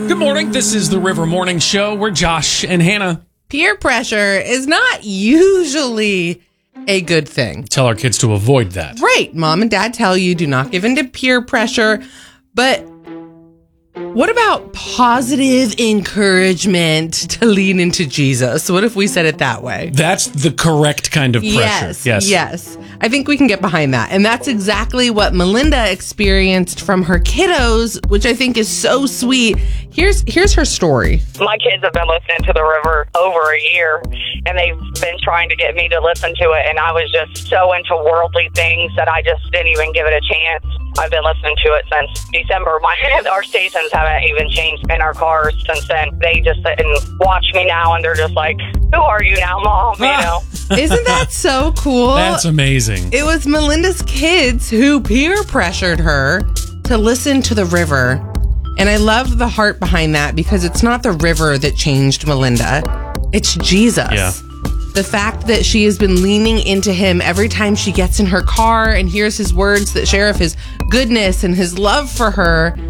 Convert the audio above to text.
Good morning. This is the River Morning Show. We're Josh and Hannah. Peer pressure is not usually a good thing. Tell our kids to avoid that. Right. Mom and dad tell you do not give in to peer pressure. But what about positive encouragement to lean into Jesus? What if we said it that way? That's the correct kind of pressure. Yes. I think we can get behind that. And that's exactly what Melinda experienced from her kiddos, which I think is so sweet. Here's her story. My kids have been listening to the river over a year, and they've been trying to get me to listen to it, and I was just so into worldly things that I just didn't even give it a chance. I've been listening to it since December. Our stations haven't even changed in our cars since then. They just sit and watch me now, and they're just like, who are you now, Mom? You know? Isn't that so cool? That's amazing. It was Melinda's kids who peer pressured her to listen to the river. And I love the heart behind that because it's not the river that changed Melinda. It's Jesus. Yeah. The fact that she has been leaning into him every time she gets in her car and hears his words that share of his goodness and his love for her.